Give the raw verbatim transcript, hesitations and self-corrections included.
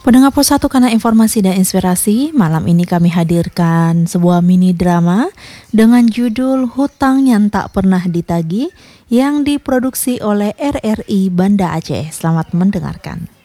Pendengar Pos satu, karena informasi dan inspirasi, malam ini kami hadirkan sebuah mini drama dengan judul Hutang yang Tak Pernah Ditagih yang diproduksi oleh R R I Banda Aceh. Selamat mendengarkan.